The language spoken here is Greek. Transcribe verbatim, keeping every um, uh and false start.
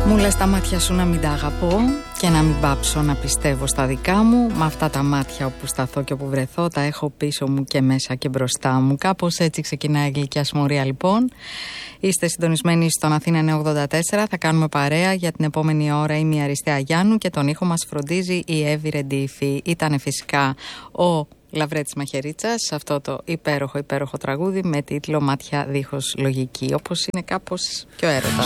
Μου λες τα μάτια σου να μην τα αγαπώ και να μην πάψω να πιστεύω στα δικά μου. Με αυτά τα μάτια όπου σταθώ και όπου βρεθώ, τα έχω πίσω μου και μέσα και μπροστά μου. Κάπως έτσι ξεκινάει η γλυκιά συμμορία λοιπόν. Είστε συντονισμένοι στον Αθήνα εννιακόσια ογδόντα τέσσερα. Θα κάνουμε παρέα για την επόμενη ώρα. Είμαι η Αριστεία Γιάννου και τον ήχο μας φροντίζει η Εύη Ρεντίφη. Ήταν φυσικά ο Λαβρέτης Μαχαιρίτσας σε αυτό το υπέροχο υπέροχο τραγούδι με τίτλο «Μάτια δίχως λογική», όπως είναι κάπως και ο έρωτας.